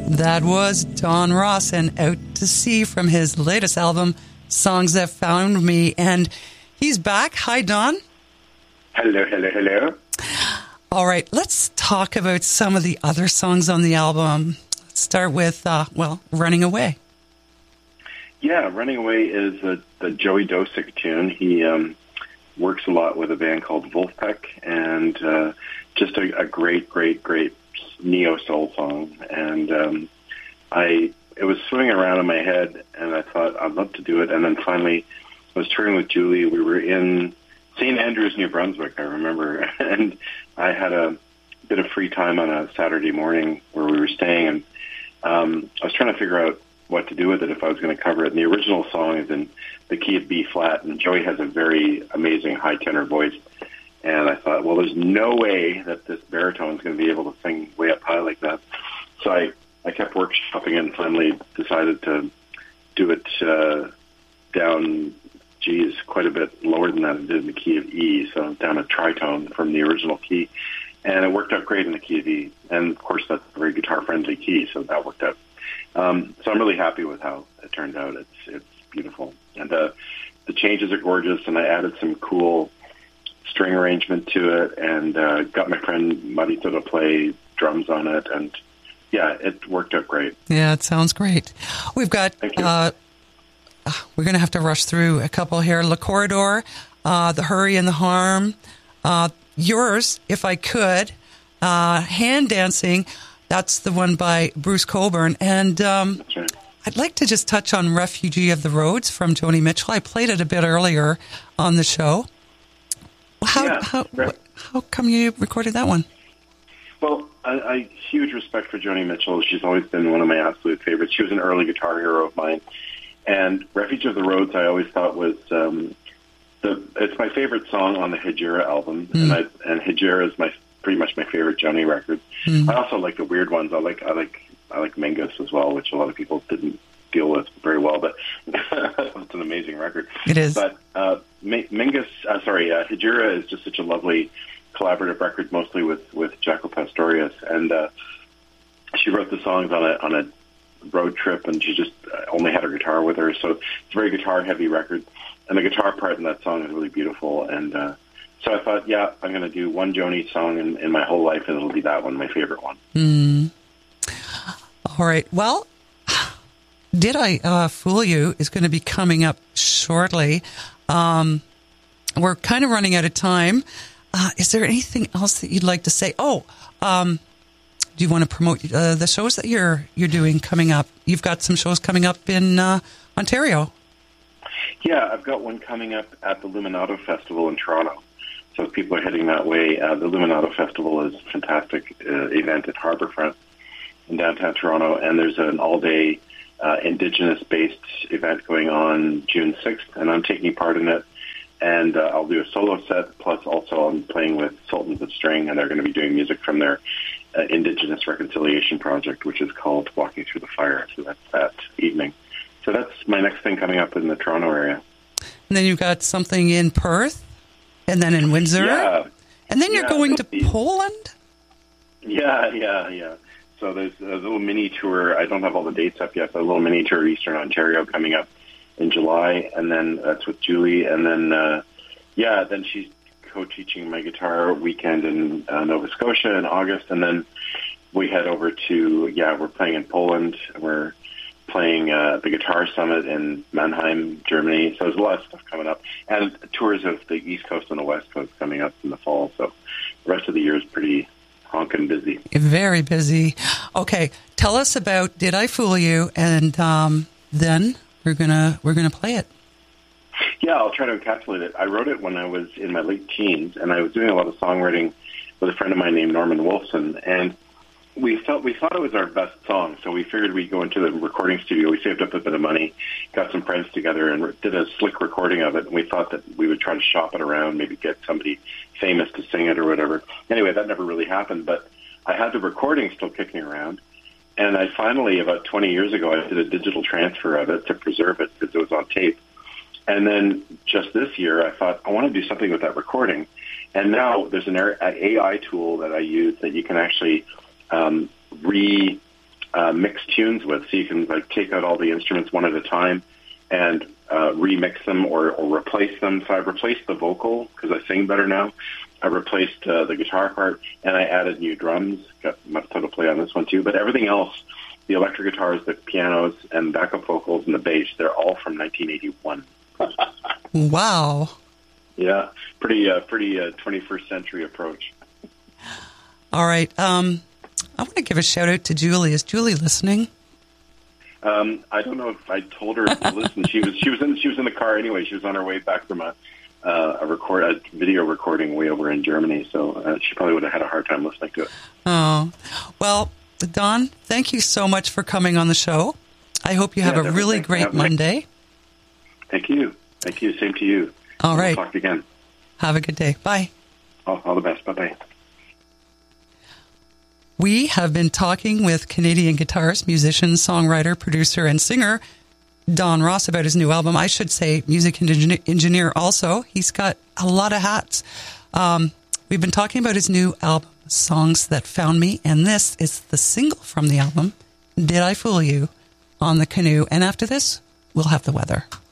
That was Don Ross and Out to Sea from his latest album, Songs That Found Me. And he's back. Hi, Don. Hello. All right, let's talk about some of the other songs on the album. Let's start with, Running Away. Yeah, Running Away is the Joey Dosick tune. He works a lot with a band called Wolfpack, and just a great neo-soul song. And it was swimming around in my head, and I thought I'd love to do it. And then finally, I was touring with Julie. We were in St. Andrews, New Brunswick, I remember, and I had a bit of free time on a Saturday morning where we were staying, and I was trying to figure out what to do with it if I was going to cover it. And the original song is in the key of B flat, and Joey has a very amazing high tenor voice. And I thought, well, there's no way that this baritone is going to be able to sing way up high like that. So I kept workshopping and finally decided to do it down, quite a bit lower than that. I did in the key of E, so down a tritone from the original key. And it worked out great in the key of E. And, of course, that's a very guitar-friendly key, so that worked out. So I'm really happy with how it turned out. It's beautiful. And the changes are gorgeous, and I added some cool string arrangement to it, and got my friend Marito to play drums on it, and yeah, it worked out great. Yeah, it sounds great. We've got, we're going to have to rush through a couple here. Le Corridor, The Hurry and the Harm, yours, If I Could, Hand Dancing, that's the one by Bruce Cockburn, and That's right. I'd like to just touch on Refugee of the Roads from Joni Mitchell. I played it a bit earlier on the show. How come you recorded that one? Well, I huge respect for Joni Mitchell. She's always been one of my absolute favorites. She was an early guitar hero of mine. And Refuge of the Roads I always thought was it's my favorite song on the Hejira album. Mm. And Hejira is pretty much my favorite Joni record. Mm. I also like the weird ones. I like Mingus as well, which a lot of people didn't deal with very well, but it's an amazing record. It is. But Hejira is just such a lovely collaborative record, mostly with Jaco Pastorius, and she wrote the songs on a road trip, and she just only had her guitar with her, so it's a very guitar-heavy record, and the guitar part in that song is really beautiful, and so I thought, yeah, I'm going to do one Joni song in my whole life, and it'll be that one, my favorite one. Mm. All right, well, Did I Fool You is going to be coming up shortly. We're kind of running out of time. Is there anything else that you'd like to say? Do you want to promote the shows that you're doing coming up? You've got some shows coming up in Ontario. Yeah, I've got one coming up at the Luminato Festival in Toronto. So if people are heading that way, the Luminato Festival is a fantastic event at Harbourfront in downtown Toronto, and there's an all-day Indigenous-based event going on June 6th, and I'm taking part in it. And I'll do a solo set, plus also I'm playing with Sultans of String, and they're going to be doing music from their Indigenous Reconciliation Project, which is called Walking Through the Fire. So that's that evening. So that's my next thing coming up in the Toronto area. And then you've got something in Perth, and then in Windsor. Yeah. And then you're going to Poland? Yeah. So there's a little mini tour. I don't have all the dates up yet, but a little mini tour of Eastern Ontario coming up in July, and then that's with Julie, and then then she's co-teaching my guitar weekend in Nova Scotia in August, and then we head over to we're playing in Poland. We're playing the Guitar Summit in Mannheim, Germany. So there's a lot of stuff coming up, and tours of the East Coast and the West Coast coming up in the fall. So the rest of the year is pretty honking busy. Very busy. Okay, tell us about Did I Fool You, and then we're gonna play it. Yeah, I'll try to encapsulate it. I wrote it when I was in my late teens, and I was doing a lot of songwriting with a friend of mine named Norman Wolfson, and we thought it was our best song, so we figured we'd go into the recording studio. We saved up a bit of money, got some friends together, and did a slick recording of it, and we thought that we would try to shop it around, maybe get somebody famous to sing it or whatever. Anyway, that never really happened, but I had the recording still kicking around, and I finally, about 20 years ago, I did a digital transfer of it to preserve it because it was on tape. And then just this year, I thought, I want to do something with that recording. And now there's an AI tool that I use that you can actually mix tunes with. So you can like take out all the instruments one at a time and remix them or replace them. So I replaced the vocal because I sing better now. I replaced the guitar part, and I added new drums. Got Matto to play on this one too. But everything else, the electric guitars, the pianos, and backup vocals and the bass, they're all from 1981. Wow. Yeah, pretty 21st century approach. All right. I want to give a shout out to Julie. Is Julie listening? I don't know if I told her to listen. She was in the car anyway. She was on her way back from a video recording way over in Germany. So she probably would have had a hard time listening to it. Oh, well, Don, thank you so much for coming on the show. I hope you have a really great Monday. Thank you. Thank you. Same to you. All right. We'll talk again. Have a good day. Bye. All the best. Bye-bye. We have been talking with Canadian guitarist, musician, songwriter, producer, and singer Don Ross about his new album. I should say music engineer also. He's got a lot of hats. We've been talking about his new album, Songs That Found Me, and this is the single from the album, Did I Fool You, on the Canoe. And after this, we'll have the weather.